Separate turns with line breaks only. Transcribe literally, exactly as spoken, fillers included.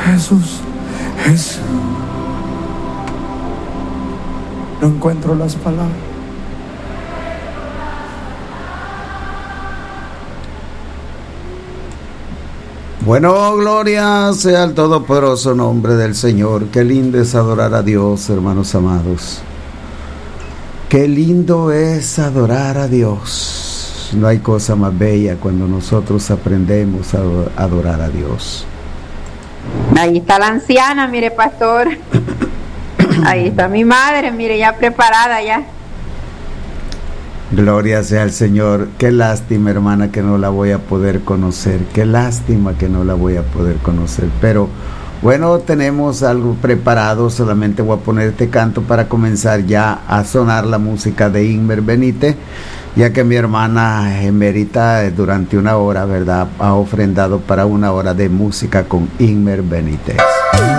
Jesús, Jesús. No encuentro las palabras.
Bueno, gloria sea al todopoderoso nombre del Señor. Qué lindo es adorar a Dios, hermanos amados. Qué lindo es adorar a Dios. No hay cosa más bella cuando nosotros aprendemos a adorar a Dios.
Ahí está la anciana, mire, pastor. Ahí está mi madre, mire, ya preparada ya.
Gloria sea al Señor. Qué lástima, hermana, que no la voy a poder conocer. Qué lástima que no la voy a poder conocer. Pero bueno, tenemos algo preparado. Solamente voy a poner este canto para comenzar ya a sonar la música de Inmer Benítez, ya que mi hermana emérita durante una hora, ¿verdad?, ha ofrendado para una hora de música con Inmer Benítez.